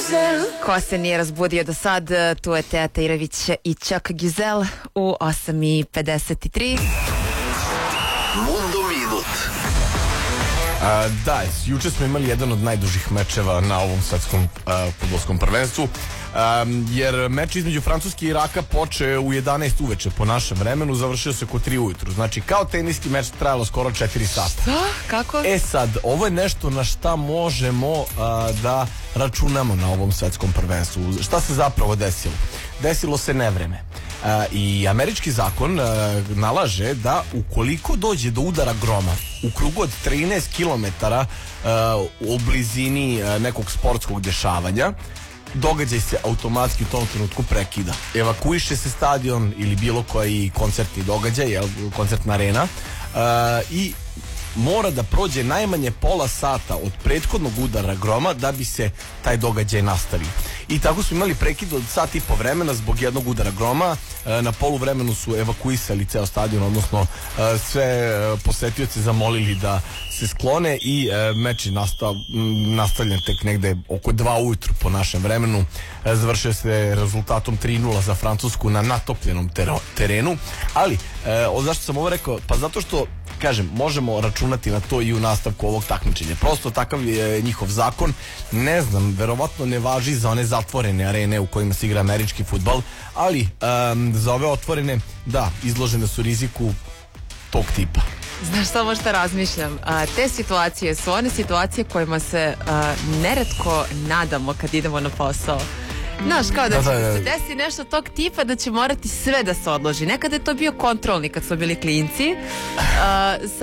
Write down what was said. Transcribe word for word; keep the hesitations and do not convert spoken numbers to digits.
Ko se nije razbudio do sad, tu je Teja Tahirović i Chuck Gizel u osam i pedeset tri. Mundo Minut. A, da, juče smo imali jedan od najdužih mečeva na ovom svetskom fudbalskom prvenstvu, a, jer meč između Francuske i Iraka počeo u jedanaest uveče po našem vremenu, završio se oko tri ujutru. Znači, kao teniski meč trajalo skoro četiri sata. Šta? Kako? E sad, ovo je nešto na šta možemo a, da računamo na ovom svetskom prvenstvu. Šta se zapravo desilo? Desilo se nevreme. A, I američki zakon a, nalaže da ukoliko dođe do udara groma u krugu od trinaest kilometara u blizini a, nekog sportskog dešavanja, događaj se automatski u tom trenutku prekida. Evakuiše se stadion ili bilo koji koncertni događaj, jel, koncertna arena, a, i mora da prođe najmanje pola sata od prethodnog udara groma da bi se taj događaj nastavio. I tako smo imali prekid od sat i po vremena zbog jednog udara groma. Na poluvremenu su evakuisali ceo stadion, odnosno sve posetioce zamolili da se sklone i meč je nastav, nastavljen tek negde oko dva ujutru po našem vremenu. Završio se rezultatom tri nula za Francusku na natopljenom terenu. Ali, o, zašto sam ovo rekao? Pa zato što, kažem, možemo računati na to i u nastavku ovog takmičenja. Prosto takav je njihov zakon. Ne znam, verovatno ne važi za one zatvorene arene u kojima se igra američki fudbal, ali um, za ove otvorene, da, izložene su riziku tog tipa. Znaš šta možda razmišljam? A, te situacije su one situacije kojima se a, neretko nadamo kad idemo na posao. Znaš, kao da će da, da, da. se desi nešto tog tipa da će morati sve da se odloži. Nekada je to bio kontrolni kad smo bili klinci. A,